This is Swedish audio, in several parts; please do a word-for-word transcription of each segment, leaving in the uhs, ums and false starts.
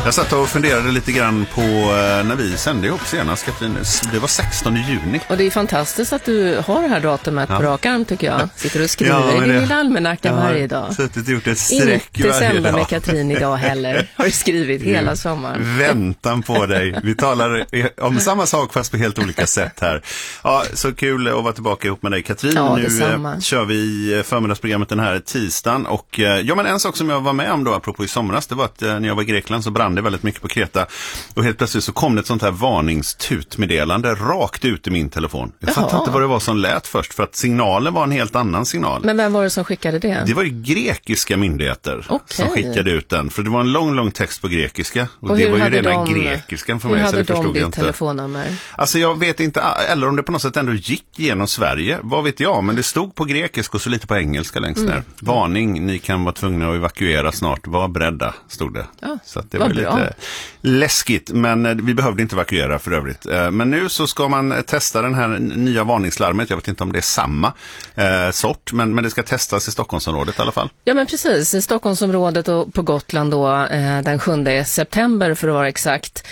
Jag satt och funderade lite grann på när vi sände ihop senast, Katrin. Det var sextonde juni. Och det är fantastiskt att du har det här datumet ja. på rak arm, tycker jag. Sitter och skriver ja, i din lilla almanacka varje dag. Jag har gjort ett streck Inte varje sända dag. med Katrin idag heller. Har du skrivit hela sommaren. Väntan på dig. Vi talar om samma sak fast på helt olika sätt här. Ja, så kul att vara tillbaka ihop med dig, Katrin. Ja, nu detsamma. kör vi förmiddagsprogrammet den här tisdagen. Och ja, men en sak som jag var med om då, apropå i somras, det var att när jag var i Grekland så brann det väldigt mycket på Kreta. Och helt plötsligt så kom det ett sånt här varningstutmeddelande rakt ut i min telefon. Jag fattade inte vad det var som lät först, för att signalen var en helt annan signal. Men vem var det som skickade det? Det var ju grekiska myndigheter okay. som skickade ut den. För det var en lång, lång text på grekiska. Och, och det var ju redan de, grekiskan för mig, så det förstod jag inte. Hur hade de ditt telefonnummer? Alltså jag vet inte, eller om det på något sätt ändå gick genom Sverige. Vad vet jag, men det stod på grekiska och så lite på engelska längst mm. ner. Varning, ni kan vara tvungna att evakuera snart. Var beredda, stod det. Ja, så att det var bra. Lite läskigt, men vi behövde inte evakuera för övrigt. Men nu så ska man testa den här nya varningslarmet. Jag vet inte om det är samma eh, sort, men, men det ska testas i Stockholmsområdet i alla fall. Ja, men precis. I Stockholmsområdet och på Gotland då eh, den sjunde september för att vara exakt.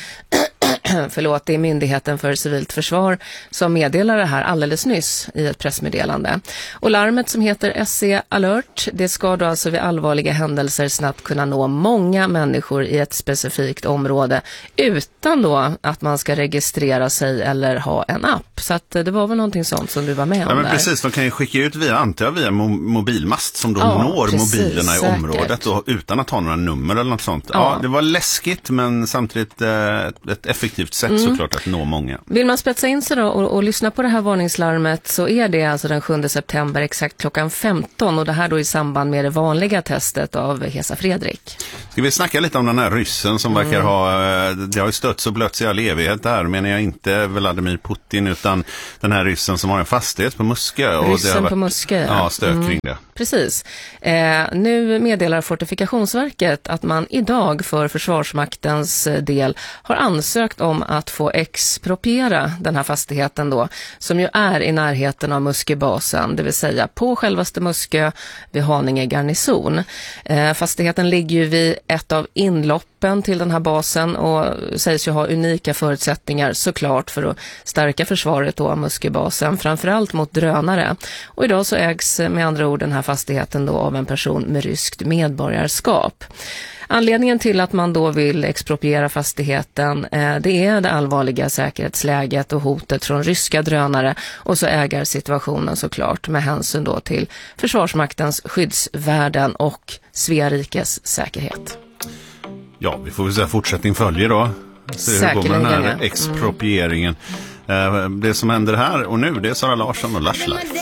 Förlåt, det är Myndigheten för civilt försvar som meddelar det här alldeles nyss i ett pressmeddelande. Och larmet som heter S C Alert, det ska då alltså vid allvarliga händelser snabbt kunna nå många människor i ett specifikt område utan då att man ska registrera sig eller ha en app. Så att det var väl någonting sånt som du var med om. Ja, men där. Precis, de kan ju skicka ut via, antar jag, via mo- mobilmast som då ja, når precis, mobilerna i säkert. området och, utan att ha några nummer eller något sånt. Ja, ja det var läskigt, men samtidigt eh, ett effektivt sätt mm. såklart att nå många. Vill man spetsa in sig då och, och lyssna på det här varningslarmet, så är det alltså den sjunde september exakt klockan femton, och det här då i samband med det vanliga testet av Hesa Fredrik. Ska vi snacka lite om den här ryssen som mm. verkar ha, det har ju stötts och blötts i all evighet där, menar jag inte Vladimir Putin utan den här ryssen som har en fastighet på Muskö. Och ryssen det har varit, på Muskö, ja. Ja, stök mm. kring det. Precis. Eh, nu meddelar Fortifikationsverket att man idag för Försvarsmaktens del har ansökt om att få expropriera den här fastigheten då, som ju är i närheten av Musköbasen, det vill säga på självaste Muskö vid Haninge garnison. Eh, fastigheten ligger ju vid ett av inloppen till den här basen och sägs ju ha unika förutsättningar såklart för att stärka försvaret då av Musköbasen, framförallt mot drönare. Och idag så ägs med andra ord den här fastigheten då av en person med ryskt medborgarskap. Anledningen till att man då vill expropriera fastigheten, eh, det är det allvarliga säkerhetsläget och hotet från ryska drönare, och så ägarsituationen såklart med hänsyn då till Försvarsmaktens skyddsvärden och Svea rikes säkerhet. Ja, vi får väl säga fortsättning följer då. Se hur går med den här exproprieringen. Mm. Det som händer här och nu, det är Sara Larsson och Lars Life.